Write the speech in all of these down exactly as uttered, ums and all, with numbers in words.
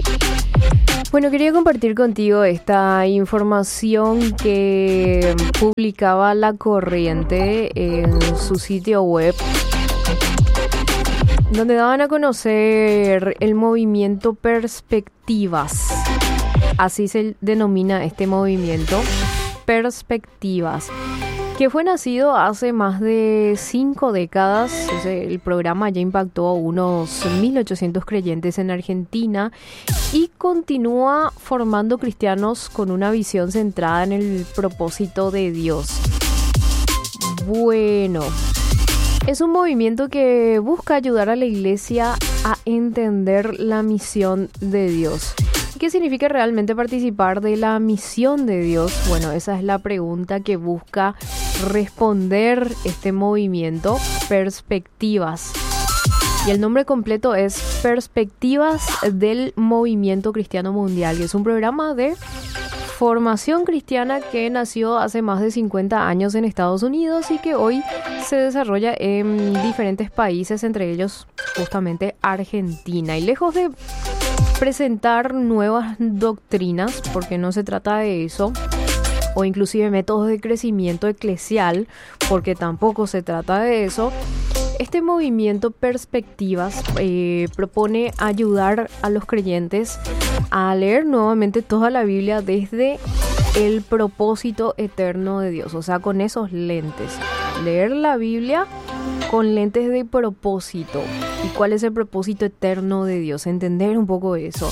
Bueno, quería compartir contigo esta información que publicaba La Corriente en su sitio web, donde daban a conocer el movimiento Perspectivas. Así se denomina este movimiento, Perspectivas, que fue nacido hace más de cinco décadas. El programa ya impactó a unos mil ochocientos creyentes en Argentina y continúa formando cristianos con una visión centrada en el propósito de Dios. Bueno, es un movimiento que busca ayudar a la iglesia a entender la misión de Dios. ¿Qué significa realmente participar de la misión de Dios? Bueno, esa es la pregunta que busca responder este movimiento, Perspectivas. Y el nombre completo es Perspectivas del Movimiento Cristiano Mundial, que es un programa de formación cristiana que nació hace más de cincuenta años en Estados Unidos y que hoy se desarrolla en diferentes países, entre ellos justamente Argentina. Y lejos de presentar nuevas doctrinas, porque no se trata de eso, o inclusive métodos de crecimiento eclesial, porque tampoco se trata de eso, este movimiento Perspectivas eh, propone ayudar a los creyentes a leer nuevamente toda la Biblia desde el propósito eterno de Dios, o sea, con esos lentes. Leer la Biblia con lentes de propósito. ¿Y cuál es el propósito eterno de Dios? Entender un poco eso.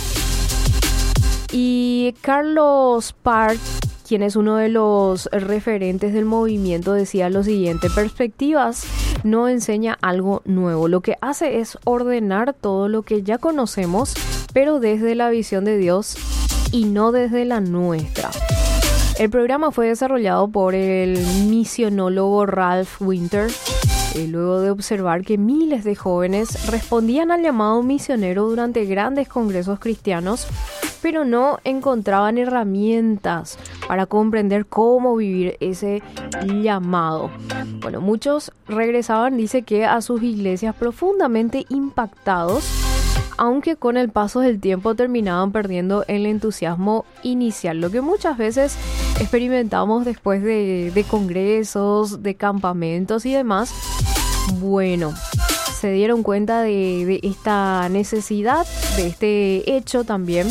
Y Carlos Park, quien es uno de los referentes del movimiento, decía lo siguiente: Perspectivas no enseña algo nuevo. Lo que hace es ordenar todo lo que ya conocemos, pero desde la visión de Dios y no desde la nuestra. El programa fue desarrollado por el misionólogo Ralph Winter, eh, luego de observar que miles de jóvenes respondían al llamado misionero durante grandes congresos cristianos, pero no encontraban herramientas para comprender cómo vivir ese llamado. Bueno, muchos regresaban, dice que a sus iglesias profundamente impactados, aunque con el paso del tiempo terminaban perdiendo el entusiasmo inicial, lo que muchas veces experimentamos después de, de congresos, de campamentos y demás. Bueno, se dieron cuenta de, de esta necesidad, de este hecho también.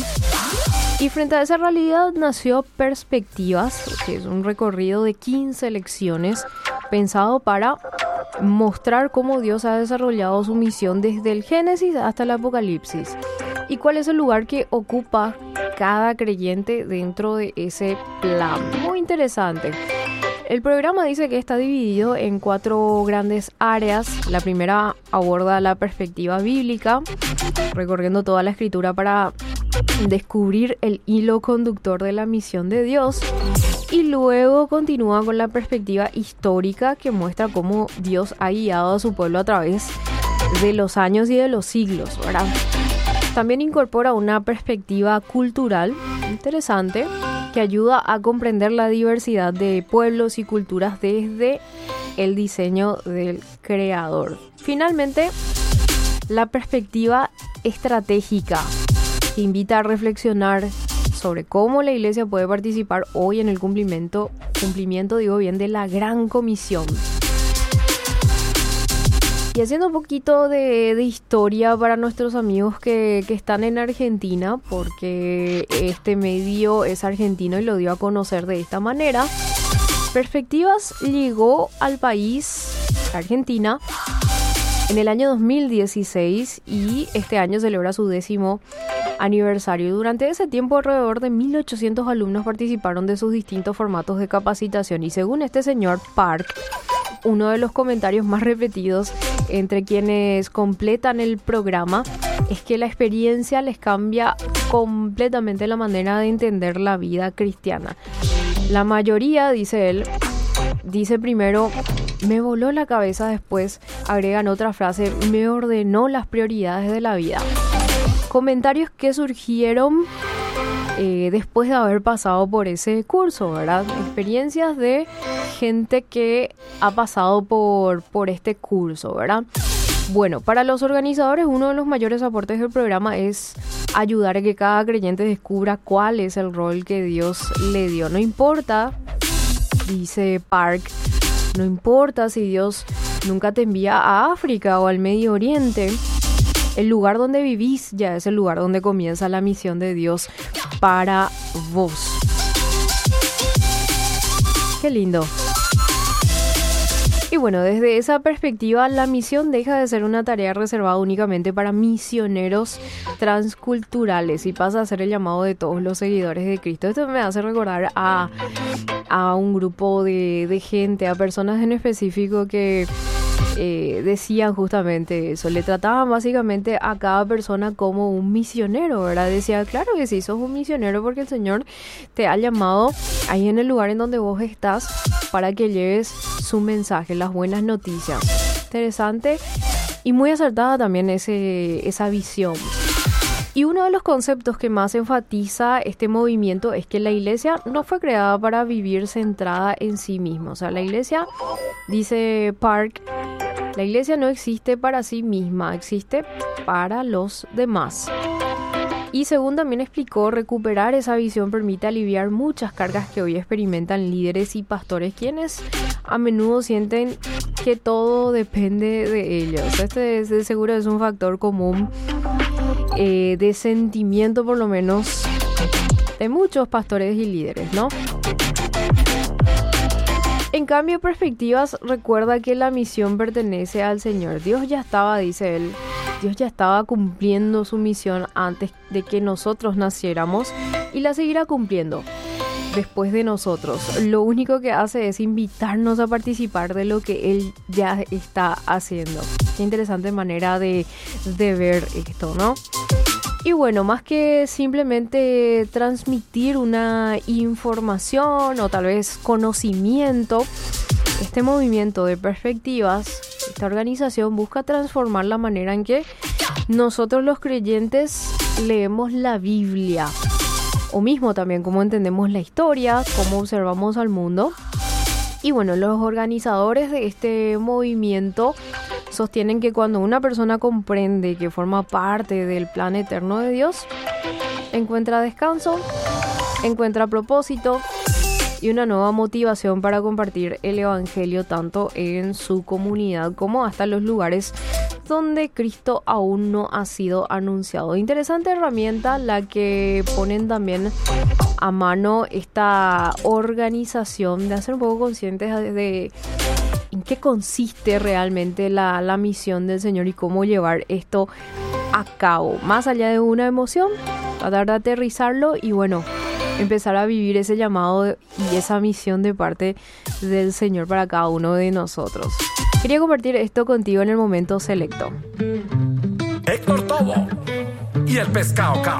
Y frente a esa realidad nació Perspectivas, que es un recorrido de quince lecciones pensado para mostrar cómo Dios ha desarrollado su misión desde el Génesis hasta el Apocalipsis y cuál es el lugar que ocupa cada creyente dentro de ese plan. Muy interesante. El programa dice que está dividido en cuatro grandes áreas. La primera aborda la perspectiva bíblica, recorriendo toda la escritura para descubrir el hilo conductor de la misión de Dios. Y luego continúa con la perspectiva histórica, que muestra cómo Dios ha guiado a su pueblo a través de los años y de los siglos, ¿verdad? También incorpora una perspectiva cultural interesante que ayuda a comprender la diversidad de pueblos y culturas desde el diseño del creador. Finalmente, la perspectiva estratégica, que invita a reflexionar sobre cómo la iglesia puede participar hoy en el cumplimiento, cumplimiento, digo bien, de la gran comisión. Y haciendo un poquito de, de historia para nuestros amigos que, que están en Argentina, porque este medio es argentino y lo dio a conocer de esta manera. Perspectivas llegó al país, Argentina, en el año dos mil dieciséis y este año celebra su décimo aniversario. Durante ese tiempo, alrededor de mil ochocientos alumnos participaron de sus distintos formatos de capacitación y según este señor Park, uno de los comentarios más repetidos entre quienes completan el programa es que la experiencia les cambia completamente la manera de entender la vida cristiana. La mayoría, dice él, dice primero, me voló la cabeza, después agregan otra frase, me ordenó las prioridades de la vida. Comentarios que surgieron eh, después de haber pasado por ese curso, ¿verdad? Experiencias de gente que ha pasado por, por este curso, ¿verdad? Bueno, para los organizadores, uno de los mayores aportes del programa es ayudar a que cada creyente descubra cuál es el rol que Dios le dio. No importa, dice Park, no importa si Dios nunca te envía a África o al Medio Oriente. El lugar donde vivís ya es el lugar donde comienza la misión de Dios para vos. Qué lindo. Y bueno, desde esa perspectiva, la misión deja de ser una tarea reservada únicamente para misioneros transculturales y pasa a ser el llamado de todos los seguidores de Cristo. Esto me hace recordar a, a un grupo de, de gente, a personas en específico que eh, decían justamente eso. Le trataban básicamente a cada persona como un misionero, ¿verdad? Decía, claro que sí, sos un misionero porque el Señor te ha llamado ahí en el lugar en donde vos estás para que lleves su mensaje, las buenas noticias. Interesante y muy acertada también ese, esa visión. Y uno de los conceptos que más enfatiza este movimiento es que la iglesia no fue creada para vivir centrada en sí misma. O sea, la iglesia, dice Park, la iglesia no existe para sí misma, existe para los demás. Y según también explicó, recuperar esa visión permite aliviar muchas cargas que hoy experimentan líderes y pastores, quienes a menudo sienten que todo depende de ellos. Este de seguro es un factor común eh, de sentimiento, por lo menos, de muchos pastores y líderes, ¿no? En cambio, Perspectivas recuerda que la misión pertenece al Señor. Dios ya estaba, dice él, Dios ya estaba cumpliendo su misión antes de que nosotros naciéramos y la seguirá cumpliendo después de nosotros. Lo único que hace es invitarnos a participar de lo que Él ya está haciendo. Qué interesante manera de, de ver esto, ¿no? Y bueno, más que simplemente transmitir una información o tal vez conocimiento, este movimiento de Perspectivas, esta organización busca transformar la manera en que nosotros los creyentes leemos la Biblia, o mismo también cómo entendemos la historia, cómo observamos al mundo. Y bueno, los organizadores de este movimiento sostienen que cuando una persona comprende que forma parte del plan eterno de Dios, encuentra descanso, encuentra propósito y una nueva motivación para compartir el evangelio tanto en su comunidad como hasta los lugares donde Cristo aún no ha sido anunciado. Interesante herramienta la que ponen también a mano esta organización, de hacer un poco conscientes de, de en qué consiste realmente la, la misión del Señor y cómo llevar esto a cabo. Más allá de una emoción, tratar de aterrizarlo y bueno, empezar a vivir ese llamado y esa misión de parte del Señor para cada uno de nosotros. Quería compartir esto contigo en el momento selecto. Héctor Tobo y el Pescado Cao.